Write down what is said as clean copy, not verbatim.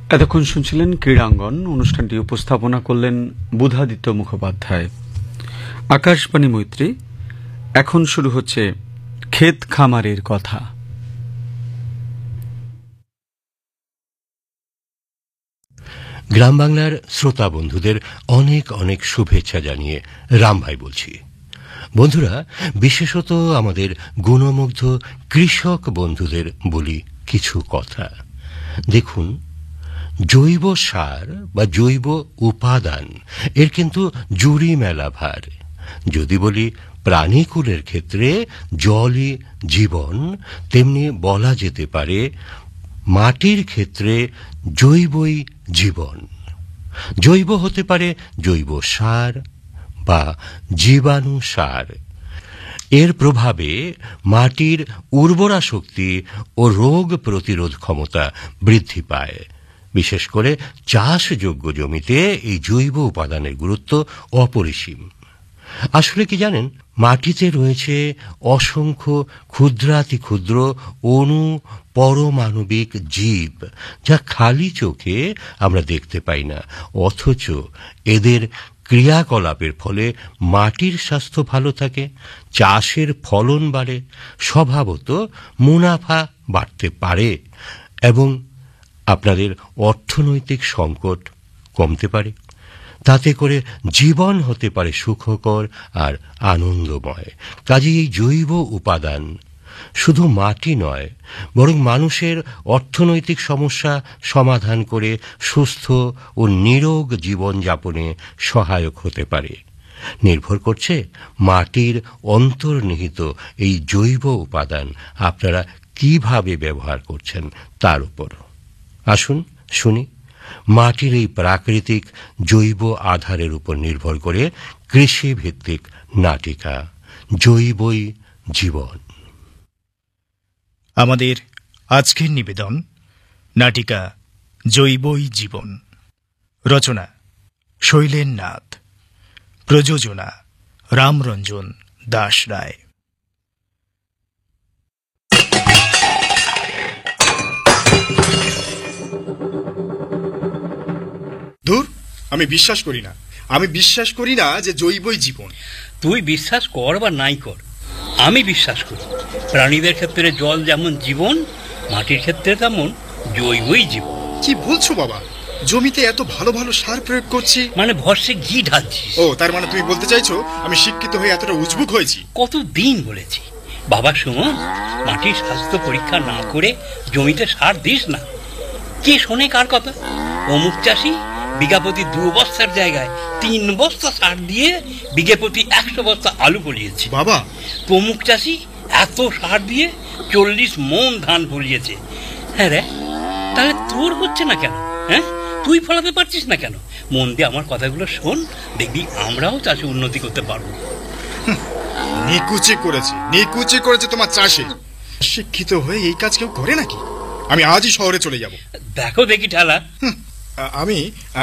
এতক্ষণ শুনছিলেন ক্রীড়াঙ্গন। অনুষ্ঠানটি উপস্থাপনা করলেন বুধাদিত্য মুখোপাধ্যায়। আকাশবাণী মৈত্রী। এখন শুরু হচ্ছে ক্ষেত খামারের কথা। গ্রাম বাংলার শ্রোতা বন্ধুদের অনেক অনেক শুভেচ্ছা জানিয়ে রামভাই বলছি। বন্ধুরা, বিশেষত আমাদের গুণমুগ্ধ কৃষক বন্ধুদের বলি কিছু কথা। দেখুন, জৈব সার বা জৈব উপাদান এর কিন্তু জুড়ি মেলা ভার। যদি বলি প্রাণীকুলের ক্ষেত্রে জলই জীবন, তেমনি বলা যেতে পারে মাটির ক্ষেত্রে জৈবই জীবন। জৈব হতে পারে জৈব সার বা জীবাণু সার। এর প্রভাবে মাটির উর্বরা শক্তি ও রোগ প্রতিরোধ ক্ষমতা বৃদ্ধি পায়। বিশেষ করে চাষযোগ্য জমিতে এই জৈব উপাদানের গুরুত্ব অপরিসীম। আসলে কি জানেন, মাটিতে রয়েছে অসংখ্য ক্ষুদ্রাতি ক্ষুদ্র অণু পরমাণবিক জীব, যা খালি চোখে আমরা দেখতে পাই না, অথচ এদের ক্রিয়াকলাপের ফলে মাটির স্বাস্থ্য ভালো থাকে, চাষের ফলন বাড়ে, স্বভাবত মুনাফা বাড়তে পারে এবং আপনাদের অর্থনৈতিক সংকট কমতে পারে। তাতে করে জীবন হতে পারে সুখকর আর আনন্দময়। কাজেই এই জৈব উপাদান শুধু মাটি নয়, বরং মানুষের অর্থনৈতিক সমস্যা সমাধান করে সুস্থ ও নিরোগ জীবনযাপনে সহায়ক হতে পারে। নির্ভর করছে মাটির অন্তর্নিহিত এই জৈব উপাদান আপনারা কিভাবে ব্যবহার করছেন তার উপর। আসুন শুনি মাটির এই প্রাকৃতিক জৈব আধারের উপর নির্ভর করে কৃষি ভিত্তিক নাটিকা জৈবই জীবন। আমাদের আজকের নিবেদন নাটিকা জৈবই জীবন। রচনা শৈলেন নাথ, প্রযোজনা রামরঞ্জন দাস রায়। ধুর, আমি বিশ্বাস করি না যে জৈবই জীবন। তুই বিশ্বাস কর বা নাই কর, আমি বিশ্বাস করি প্রাণীদের ক্ষেত্রে জল যেমন জীবন, মাটির ক্ষেত্রে তেমন জৈবই জীবন। কি বলছো বাবা? জমিতে এত ভালো ভালো সার প্রয়োগ করছি, মানে ভরসে ঘি ঢালছিস? ও, তার মানে তুমি বলতে চাইছো আমি শিক্ষিত হয়ে এতটা উজবুক হয়েছি? কতদিন বলেছি বাবা, সুমন, মাটির স্বাস্থ্য পরীক্ষা না করে জমিতে সার দিস না। কে শোনে কার কথা? অমুক চাষি বিঘা প্রতি 2 বস্তার জায়গায় 3 বস্তা সার দিয়ে বিঘে প্রতি 100 বস্তা আলু ফলিয়েছে। বাবা, তমুক চাষি এত সার দিয়ে 40 মণ ধান ফলিয়েছে। হ্যাঁ রে, তাহলে তোর হচ্ছে না কেন? হ্যাঁ, তুই ফলাতে পারছিস না কেন? মন দিয়ে আমার কথাগুলো শোন, দেখবি আমরাও চাষে উন্নতি করতে পারবো। নিকুচি করেছে তোমার চাষে। শিক্ষিত হয়ে এই কাজ কেউ করে নাকি? আমি আজই শহরে চলে যাব। দেখো দেখি ঠেলা। আমি